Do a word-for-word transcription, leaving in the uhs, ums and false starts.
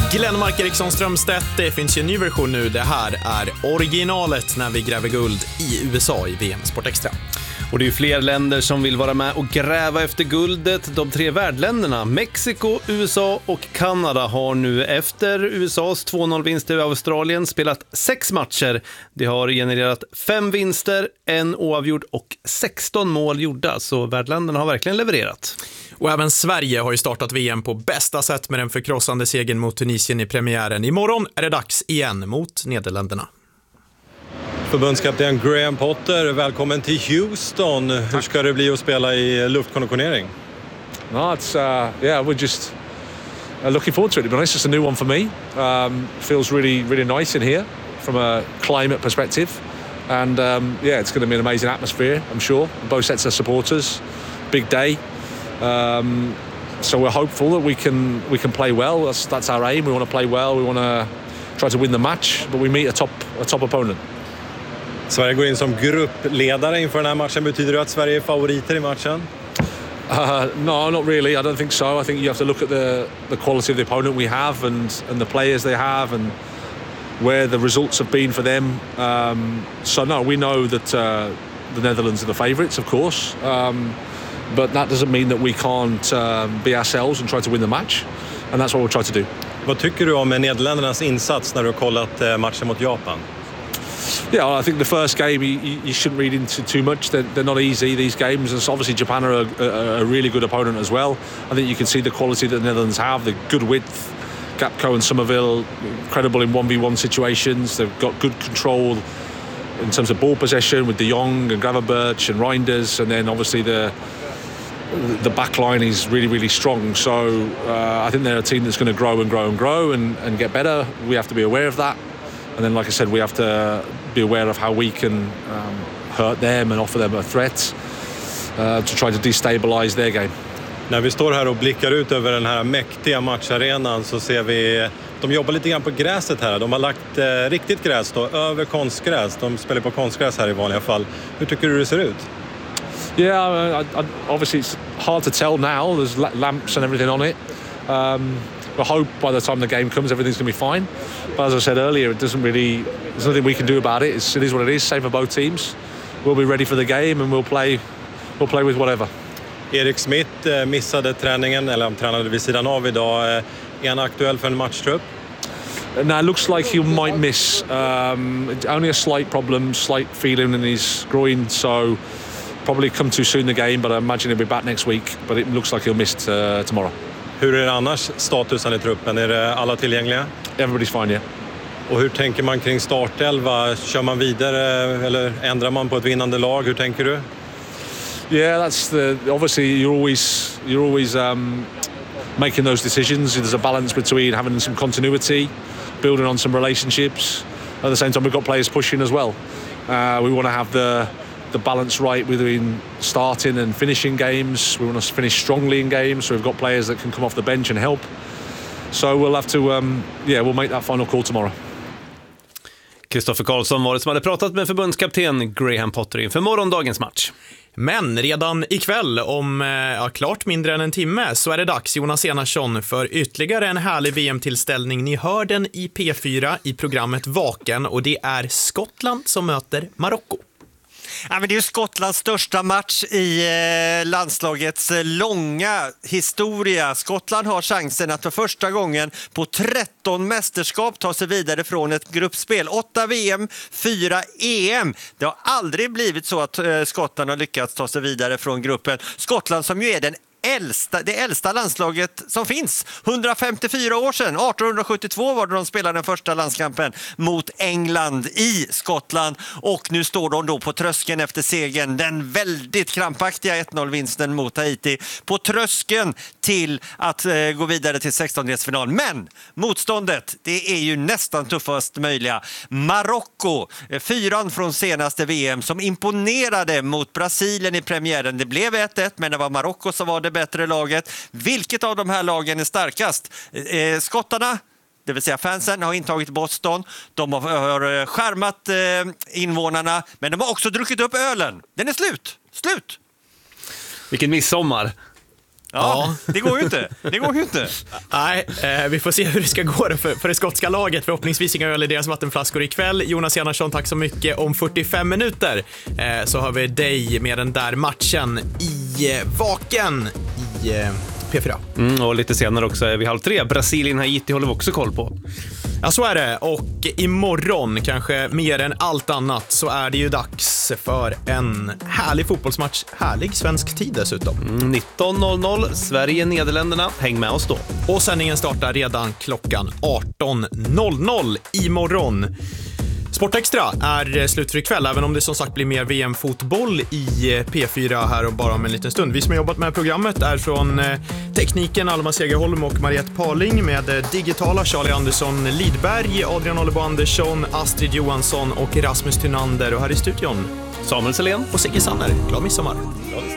Glenmark Eriksson Strömstedt, det finns ju en ny version nu. Det här är originalet när vi gräver guld i U S A i V M Sport Extra. Och det är ju fler länder som vill vara med och gräva efter guldet. De tre värdländerna, Mexiko, U S A och Kanada, har nu efter U S A:s två noll-vinst över Australien spelat sex matcher. Det har genererat fem vinster, en oavgjord och sexton mål gjorda. Så värdländerna har verkligen levererat. Och även Sverige har ju startat V M på bästa sätt med den förkrossande segern mot Tunisien i premiären. Imorgon är det dags igen mot Nederländerna. Förbundskapten Graham Potter, välkommen till Houston. Tack. Hur ska det bli att spela i luftkonditionering? No, it's uh, yeah, we're just uh, looking forward to it. To be honest, it's a new one for me. Um, feels really, really nice in here from a climate perspective, and um, yeah, it's going to be an amazing atmosphere, I'm sure. Both sets of supporters, big day. Um, so we're hopeful that we can we can play well. That's that's our aim. We want to play well. We want to try to win the match, but we meet a top a top opponent. Sverige går in som gruppledare inför den här matchen. Betyder det att Sverige är favoriter i matchen? Uh, no, not really. I don't think so. I think you have to look at the the quality of the opponent we have and and the players they have and where the results have been for them. Um, so no, we know that uh, the Netherlands are the favourites, of course. Um, but that doesn't mean that we can't um, be ourselves and try to win the match. And that's what we'll try to do. Vad tycker du om Nederländernas insats när du har kollat matchen mot Japan? Yeah, I think the first game you, you shouldn't read into too much. They're, they're not easy, these games. And obviously Japan are a, a, a really good opponent as well. I think you can see the quality that the Netherlands have, the good width. Gapco and Somerville, incredible in one v one situations. They've got good control in terms of ball possession with De Jong and Gravenberch and Reinders. And then obviously the the back line is really, really strong. So uh, I think they're a team that's going to grow and grow and grow and, and get better. We have to be aware of that. And then, like I said, we have to be aware of how we can um, hurt them and offer them a threat uh, to try to destabilize their game. När vi står här och blickar ut över den här mäktiga matcharenan så ser vi de jobbar lite grann på gräset här. De har lagt eh, riktigt gräs då, över konstgräs. De spelar på konstgräs här i vanliga fall. Hur tycker du det ser ut? Yeah, I, I, obviously it's hard to tell now. There's lamps and everything on it. Um, I hope by the time the game comes everything's going to be fine. But as I said earlier, it doesn't really. There's nothing we can do about it. It's, it is what it is. Same for both teams. We'll be ready for the game and we'll play. We'll play with whatever. Erik Smith eh, missade träningen, eller han tränade vid sidan av idag. Eh, är han aktuell för en matchtrupp? Now it looks like he might miss. Um, only a slight problem, slight feeling in his groin, so probably come too soon the game. But I imagine he'll be back next week. But it looks like he'll miss uh, tomorrow. Hur är det annars statusen i truppen? Är det alla tillgängliga? Everybody's fine, yeah. Och hur tänker man kring startelva? Kör man vidare eller ändrar man på ett vinnande lag? Hur tänker du? Yeah, that's the obviously you're always you're always um, making those decisions. There's a balance between having some continuity, building on some relationships. At the same time, we've got players pushing as well. Uh, we want to have the the balance right between starting and finishing games. We want to finish strongly in games, so we've got players that can come off the bench and help. So we'll have to, um, yeah, we'll make that final call tomorrow. Kristoffer Karlsson var det som hade pratat med förbundskapten Graham Potter inför morgondagens match. Men redan ikväll, om ja, klart mindre än en timme, så är det dags, Jonas Enarsson, för ytterligare en härlig V M-tillställning. Ni hör den i P fyra i programmet Vaken, och det är Skottland som möter Marocko. Ja, men det är ju Skottlands största match i eh, landslagets eh, långa historia. Skottland har chansen att för första gången på tretton mästerskap ta sig vidare från ett gruppspel. åtta V M, fyra E M. Det har aldrig blivit så att eh, Skottland har lyckats ta sig vidare från gruppen. Skottland som ju är den Äldsta, det äldsta landslaget som finns. hundrafemtiofyra år sedan, arton sjuttiotvå var det de spelade den första landskampen mot England i Skottland. Och nu står de då på tröskeln efter segern, den väldigt krampaktiga ett noll-vinsten mot Haiti. På tröskeln till att eh, gå vidare till sextondelsfinal. Men motståndet, det är ju nästan tuffast möjliga. Marocko, eh, fyran från senaste V M som imponerade mot Brasilien i premiären. Det blev ett ett, men det var Marocko som var det bättre laget. Vilket av de här lagen är starkast? Eh, skottarna, det vill säga fansen, har intagit Boston. De har, har skärmat eh, invånarna, men de har också druckit upp ölen. Den är slut. Slut! Vilken midsommar. Ja, det går ju inte. Det går ju inte. Nej, eh, vi får se hur det ska gå för, för det skotska laget. Förhoppningsvis inga öl i deras vattenflaskor ikväll. Jonas Enarsson, tack så mycket. Om fyrtiofem minuter eh, så har vi dig med den där matchen i eh, Vaken i eh, P fyra. Mm, och lite senare också är vi halv tre. Brasilien-Haiti håller vi också koll på. Ja, så är det. Och imorgon, kanske mer än allt annat, så är det ju dags för en härlig fotbollsmatch. Härlig svensk tid dessutom. Mm, nitton noll noll, Sverige-Nederländerna. Häng med oss då. Och sändningen startar redan klockan arton noll noll imorgon. Sportextra är slut för ikväll, även om det som sagt blir mer V M-fotboll i P fyra här och bara om en liten stund. Vi som har jobbat med programmet är från tekniken Alma Segerholm och Mariette Parling, med digitala Charlie Andersson Lidberg, Adrian Olibo Andersson, Astrid Johansson och Rasmus Tynander, och här i studion Samuel Selén och Sigge Sanner. Glad midsommar. Glad midsommar.